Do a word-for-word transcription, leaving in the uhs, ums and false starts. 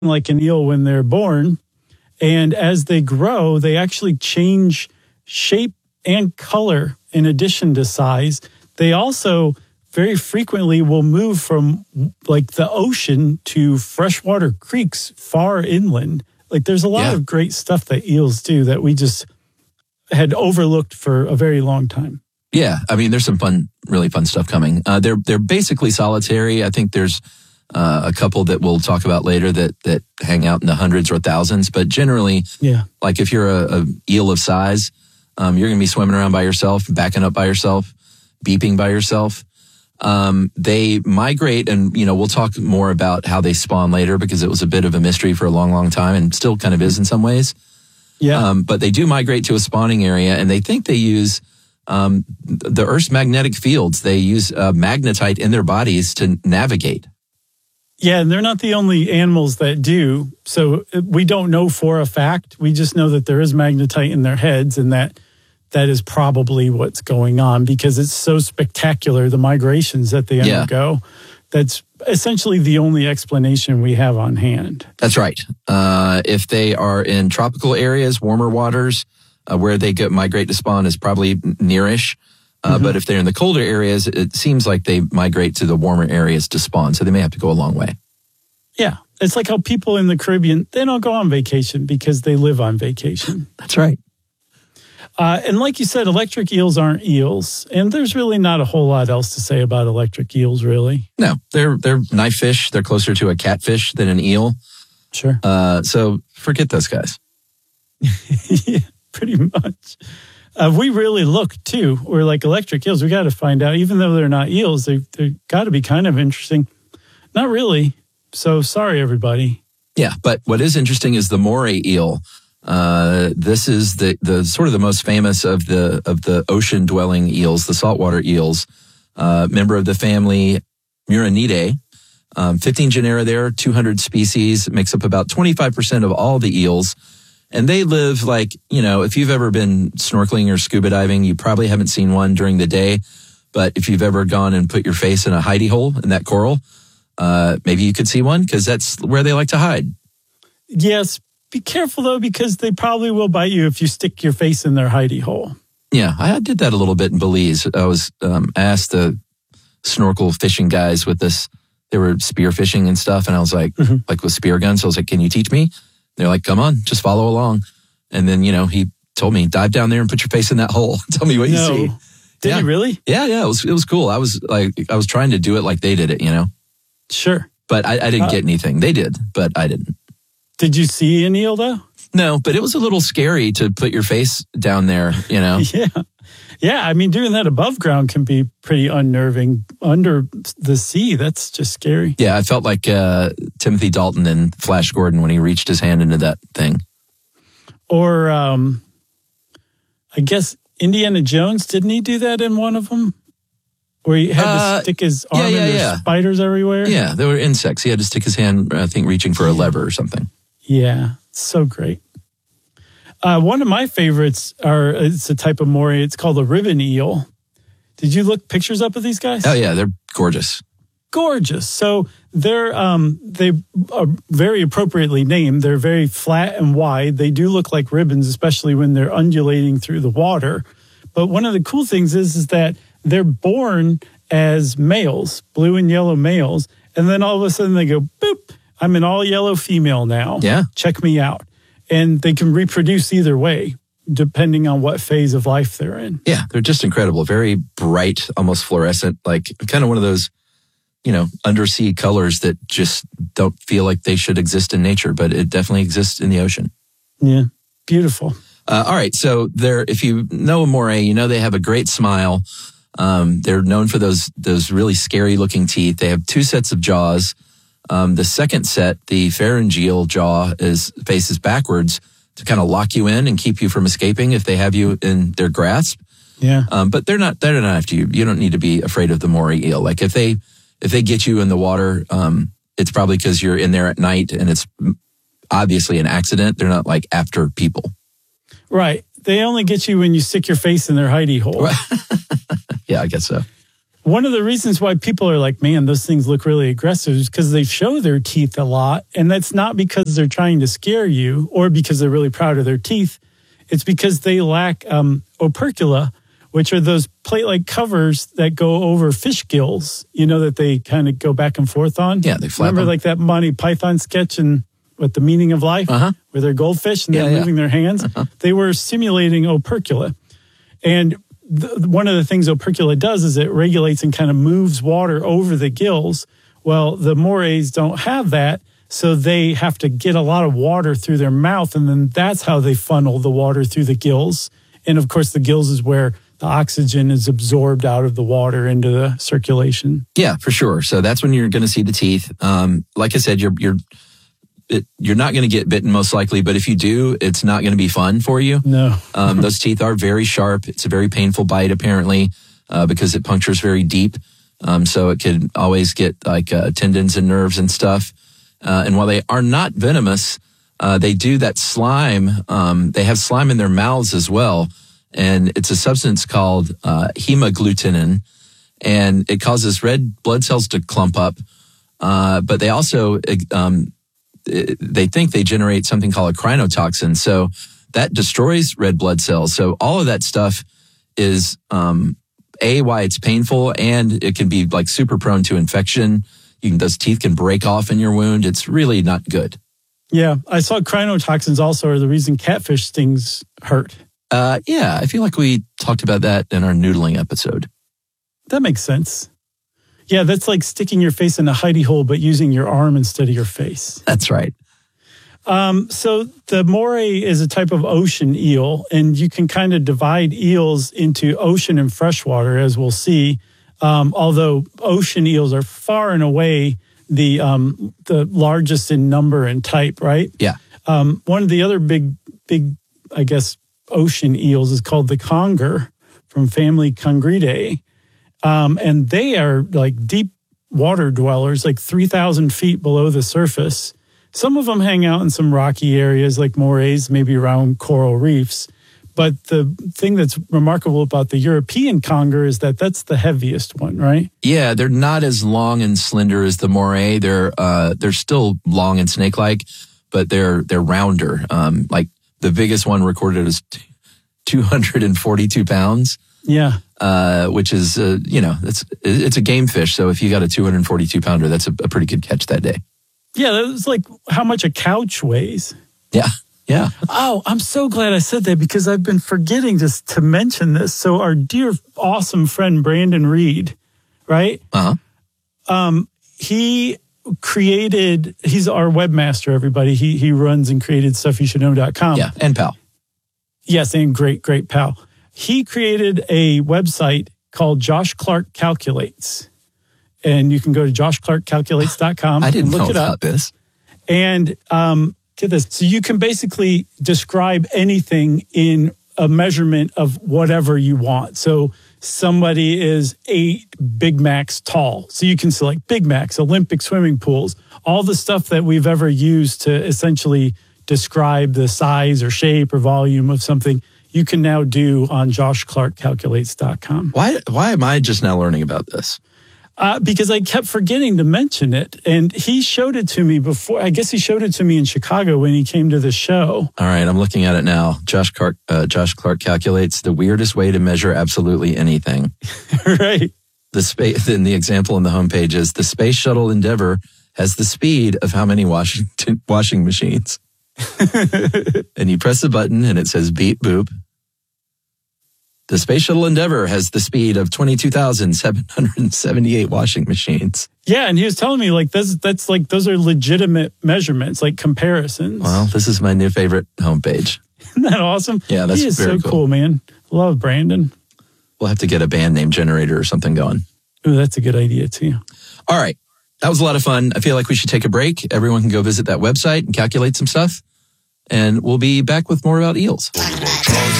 like an eel when they're born. And as they grow, they actually change shape and color in addition to size. They also very frequently will move from like the ocean to freshwater creeks far inland. Like there's a lot Yeah. of great stuff that eels do that we just had overlooked for a very long time. Yeah, I mean, there's some fun, really fun stuff coming. Uh, they're they're basically solitary. I think there's uh, a couple that we'll talk about later that that hang out in the hundreds or thousands. But generally, Yeah. like if you're a, a eel of size, um, you're going to be swimming around by yourself, backing up by yourself, beeping by yourself. Um, they migrate, and you know we'll talk more about how they spawn later because it was a bit of a mystery for a long, long time, and still kind of is in some ways. Yeah. Um, but they do migrate to a spawning area, and they think they use um, the Earth's magnetic fields. They use uh, magnetite in their bodies to navigate. Yeah, and they're not the only animals that do. So we don't know for a fact. We just know that there is magnetite in their heads, and that that is probably what's going on because it's so spectacular, the migrations that they Yeah. undergo. That's essentially the only explanation we have on hand. That's right. Uh, if they are in tropical areas, warmer waters, uh, where they get migrate to spawn is probably nearish. Uh, Mm-hmm. But if they're in the colder areas, it seems like they migrate to the warmer areas to spawn. So they may have to go a long way. Yeah, it's like how people in the Caribbean, they don't go on vacation because they live on vacation. That's right. Uh, and like you said, electric eels aren't eels. And there's really not a whole lot else to say about electric eels, really. No, they're they're knife fish. They're closer to a catfish than an eel. Sure. Uh, so forget those guys. Yeah, pretty much. Uh, we really look, too. We're like electric eels. We got to find out, even though they're not eels, they, they've got to be kind of interesting. Not really. So sorry, everybody. Yeah, but what is interesting is the moray eel. Uh, this is the, the sort of the most famous of the of the ocean dwelling eels, the saltwater eels. Uh, member of the family Murinidae. Um, fifteen genera there, two hundred species, makes up about twenty-five percent of all the eels. And they live like, you know, if you've ever been snorkeling or scuba diving, you probably haven't seen one during the day. But if you've ever gone and put your face in a hidey hole in that coral, uh, maybe you could see one because that's where they like to hide. Yes. Be careful, though, because they probably will bite you if you stick your face in their hidey hole. Yeah, I did that a little bit in Belize. I was um, asked the snorkel fishing guys with this. They were spear fishing and stuff, and I was like, Mhm. like with spear guns. So I was like, "Can you teach me?" They're like, "Come on, just follow along." And then you know, he told me, "Dive down there and put your face in that hole. Tell me what No. you see." Did Yeah. you really? Yeah, yeah, it was it was cool. I was like, I was trying to do it like they did it, you know, Sure. but I, I didn't Uh, get anything. They did, but I didn't. Did you see an eel, though? No, but it was a little scary to put your face down there, you know. Yeah. Yeah, I mean, doing that above ground can be pretty unnerving. Under the sea, that's just scary. Yeah, I felt like uh, Timothy Dalton in Flash Gordon when he reached his hand into that thing. Or um, I guess Indiana Jones, didn't he do that in one of them? Where he had Uh, to stick his yeah, arm yeah, in there's yeah. spiders everywhere? Yeah, there were insects. He had to stick his hand, I think, reaching for a lever or something. Yeah, so great. Uh, one of my favorites are, it's a type of moray. It's called a ribbon eel. Did you look pictures up of these guys? Oh, yeah, they're gorgeous. Gorgeous. So they're um, they are very appropriately named. They're very flat and wide. They do look like ribbons, especially when they're undulating through the water. But one of the cool things is, is that they're born as males, blue and yellow males, and then all of a sudden they go, boop, I'm an all yellow female now. Yeah. Check me out. And they can reproduce either way, depending on what phase of life they're in. Yeah, they're just incredible. Very bright, almost fluorescent, like kind of one of those, you know, undersea colors that just don't feel like they should exist in nature, but it definitely exists in the ocean. Yeah. Beautiful. Uh, all right, so they're, if you know a moray, you know they have a great smile. Um, they're known for those those really scary looking teeth. They have two sets of jaws. Um, the second set, the pharyngeal jaw, is faces backwards to kind of lock you in and keep you from escaping if they have you in their grasp. Yeah. Um, but they're not they're not after you. You don't need to be afraid of the moray eel. Like if they if they get you in the water, um, it's probably because you're in there at night and it's obviously an accident. They're not like after people. Right. They only get you when you stick your face in their hidey hole. Yeah, I guess so. one of the reasons why people are like, man, those things look really aggressive is because they show their teeth a lot. And that's not because they're trying to scare you or because they're really proud of their teeth. It's because they lack um, opercula, which are those plate-like covers that go over fish gills, you know, that they kind of go back and forth on. Yeah, they flap Remember them. like that Monty Python sketch in What the Meaning of Life, uh-huh. where they're goldfish and yeah, they're yeah. moving their hands? Uh-huh. They were simulating opercula. And the, one of the things opercula does is it regulates and kind of moves water over the gills. Well, the morays don't have that. So they have to get a lot of water through their mouth, and then that's how they funnel the water through the gills. And of course, the gills is where the oxygen is absorbed out of the water into the circulation. Yeah, for sure. So that's when you're going to see the teeth. Um, like I said, you're you're it, you're not going to get bitten most likely, but if you do, it's not going to be fun for you. No. um, those teeth are very sharp. It's a very painful bite, apparently, uh, because it punctures very deep. Um, so it could always get like uh, tendons and nerves and stuff. Uh, and while they are not venomous, uh, they do that slime. Um, they have slime in their mouths as well. And it's a substance called uh, hemagglutinin. And it causes red blood cells to clump up. Uh, but they also, um, they think they generate something called a crinotoxin. So that destroys red blood cells. So all of that stuff is, um, A, why it's painful, and it can be like super prone to infection. You can, those teeth can break off in your wound. It's really not good. Yeah, I saw crinotoxins also are the reason catfish stings hurt. Uh, yeah, I feel like we talked about that in our noodling episode. That makes sense. Yeah, that's like sticking your face in a hidey hole, but using your arm instead of your face. That's right. Um, so the moray is a type of ocean eel, and you can kind of divide eels into ocean and freshwater, as we'll see. Um, although ocean eels are far and away the um, the largest in number and type, right? Yeah. Um, one of the other big, big, I guess, ocean eels is called the conger from family Congridae. Um, and they are like deep water dwellers, like three thousand feet below the surface. Some of them hang out in some rocky areas like morays, maybe around coral reefs. But the thing that's remarkable about the European conger is that that's the heaviest one, right? Yeah, they're not as long and slender as the moray. They're uh, they're still long and snake-like, but they're they're rounder. Um, like the biggest one recorded is two hundred forty-two pounds. Yeah, uh, which is uh, you know it's it's a game fish. So if you got a two hundred forty-two pounder, that's a, a pretty good catch that day. Yeah, that's like how much a couch weighs. Yeah. Yeah. Oh, I'm so glad I said that because I've been forgetting just to mention this. So our dear, awesome friend, Brandon Reed, right? Uh-huh. Um, he created, he's our webmaster, everybody. He he runs and created stuff you should know dot com. Yeah, and pal. Yes, and great, great pal. He created a website called Josh Clark Calculates. And you can go to josh clark calculates dot com. I didn't and look know it about up. this. And um, get this. So you can basically describe anything in a measurement of whatever you want. So somebody is eight Big Macs tall. So you can select Big Macs, Olympic swimming pools, all the stuff that we've ever used to essentially describe the size or shape or volume of something. You can now do on josh clark calculates dot com. Why why am I just now learning about this? Uh, because I kept forgetting to mention it. And he showed it to me before. I guess he showed it to me in Chicago when he came to the show. All right, I'm looking at it now. Josh Clark, uh, Josh Clark calculates the weirdest way to measure absolutely anything. Right. The space in the example on the homepage is the Space Shuttle Endeavour has the speed of how many Washington washing machines? And you press a button and it says beep boop. The Space Shuttle Endeavour has the speed of twenty-two thousand seven hundred seventy-eight washing machines. Yeah, and he was telling me like this, that's like those are legitimate measurements, like comparisons. Well, this is my new favorite homepage. Isn't that awesome? Yeah, that's he is very so cool. cool, man. Love Brandon. We'll have to get a band name generator or something going. Ooh, that's a good idea too. All right. That was a lot of fun. I feel like we should take a break. Everyone can go visit that website and calculate some stuff. And we'll be back with more about eels.